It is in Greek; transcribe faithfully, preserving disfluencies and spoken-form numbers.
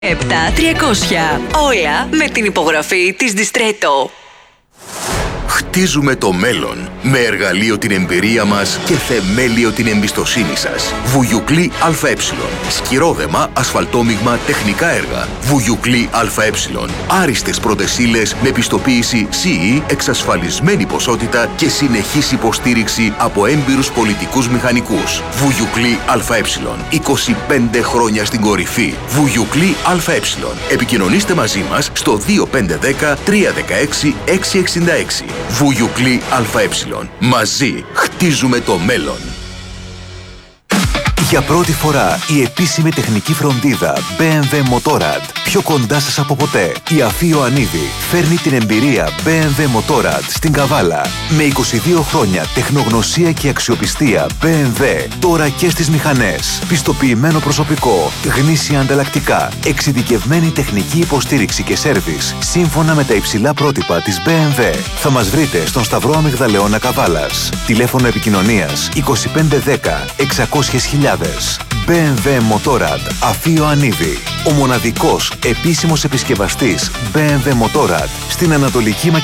επτά τριακόσια. Όλα με την υπογραφή της Distretto. Χτίζουμε το μέλλον με εργαλείο την εμπειρία μας και θεμέλιο την εμπιστοσύνη σας. Βουγιουκλή ΑΕ. Σκυρόδεμα, ασφαλτόμιγμα, τεχνικά έργα. Βουγιουκλή ΑΕ. Άριστες πρώτες ύλες με πιστοποίηση σι ι, εξασφαλισμένη ποσότητα και συνεχής υποστήριξη από έμπειρους πολιτικούς μηχανικούς. Βουγιουκλή ΑΕ. είκοσι πέντε χρόνια στην κορυφή. Βουγιουκλή ΑΕ. Επικοινωνήστε μαζί μας στο δύο πέντε ένα μηδέν τρία ένα έξι έξι έξι έξι. Βουγιουκλή ΑΕ. Μαζί χτίζουμε το μέλλον. Για πρώτη φορά η επίσημη τεχνική φροντίδα μπι εμ ντάμπλιου Motorrad πιο κοντά σας από ποτέ. Η Αφή Ιωαννίδη φέρνει την εμπειρία μπι εμ ντάμπλιου Motorrad στην Καβάλα. Με είκοσι δύο χρόνια τεχνογνωσία και αξιοπιστία μπι εμ ντάμπλιου τώρα και στις μηχανές. Πιστοποιημένο προσωπικό, γνήσια ανταλλακτικά, εξειδικευμένη τεχνική υποστήριξη και σέρβις σύμφωνα με τα υψηλά πρότυπα της μπι εμ ντάμπλιου. Θα μας βρείτε στον Σταυρό Αμυγδαλεώνα Καβάλας. Τηλέφωνο επικοινωνίας είκοσι πέντε δέκα εξακόσιες χιλιάδες. μπι εμ ντάμπλιου Motorrad Αφή Ιωαννίδη. Ο μοναδικός επίσημος επισκευαστής μπι εμ ντάμπλιου Motorrad στην Ανατολική Μακεδονία.